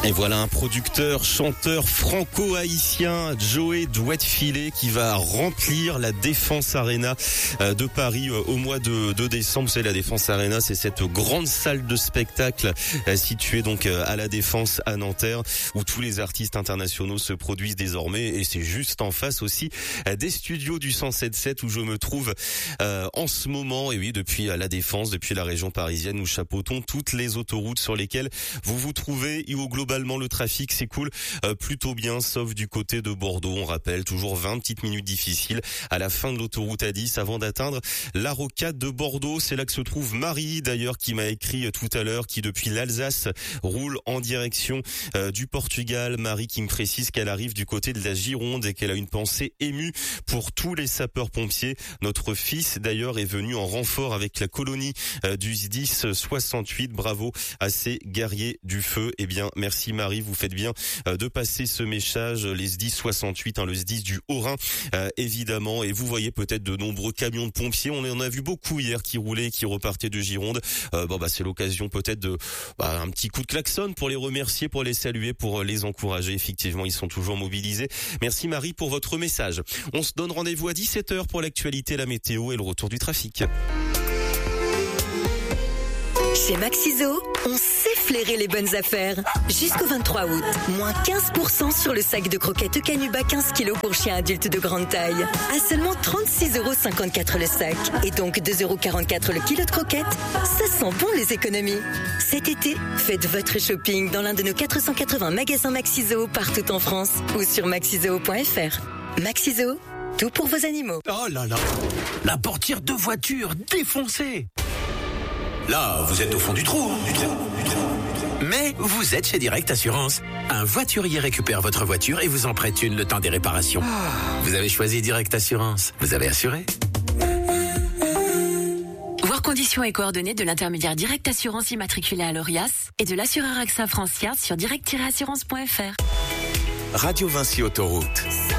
Et voilà un producteur, chanteur franco-haïtien, Joey Douetfilet, qui va remplir la Défense Arena de Paris au mois de décembre. C'est la Défense Arena, c'est cette grande salle de spectacle située donc à la Défense à Nanterre, où tous les artistes internationaux se produisent désormais. Et c'est juste en face aussi des studios du 107.7 où je me trouve en ce moment. Et oui, depuis la Défense, depuis la région parisienne, nous chapeautons toutes les autoroutes sur lesquelles vous vous trouvez. Et au globalement, le trafic s'écoule plutôt bien, sauf du côté de Bordeaux. On rappelle, toujours 20 petites minutes difficiles à la fin de l'autoroute A10 avant d'atteindre la rocade de Bordeaux. C'est là que se trouve Marie, d'ailleurs, qui m'a écrit tout à l'heure, qui depuis l'Alsace roule en direction du Portugal. Marie qui me précise qu'elle arrive du côté de la Gironde et qu'elle a une pensée émue pour tous les sapeurs-pompiers. Notre fils, d'ailleurs, est venu en renfort avec la colonie du SDIS 68. Bravo à ces guerriers du feu. Eh bien, merci Marie, vous faites bien de passer ce message. Les SDIS 68, le SDIS du Haut-Rhin, évidemment. Et vous voyez peut-être de nombreux camions de pompiers. On en a vu beaucoup hier qui roulaient, qui repartaient de Gironde. C'est l'occasion peut-être de un petit coup de klaxon pour les remercier, pour les saluer, pour les encourager. Effectivement, ils sont toujours mobilisés. Merci Marie pour votre message. On se donne rendez-vous à 17h pour l'actualité, la météo et le retour du trafic. Chez Maxiso, on sait flairer les bonnes affaires. Jusqu'au 23 août, moins 15% sur le sac de croquettes Canuba 15 kg pour chiens adultes de grande taille. À seulement 36,54 € le sac. Et donc 2,44 € le kilo de croquettes. Ça sent bon les économies. Cet été, faites votre shopping dans l'un de nos 480 magasins Maxiso partout en France ou sur maxiso.fr. Maxiso, tout pour vos animaux. Oh là là, la portière de voiture défoncée. Là, vous êtes au fond du trou. Mais vous êtes chez Direct Assurance. Un voiturier récupère votre voiture et vous en prête une le temps des réparations. Vous avez choisi Direct Assurance. Vous avez assuré. Voir conditions et coordonnées de l'intermédiaire Direct Assurance immatriculé à l'ORIAS et de l'assureur AXA France Card sur direct-assurance.fr. Radio Vinci Autoroute.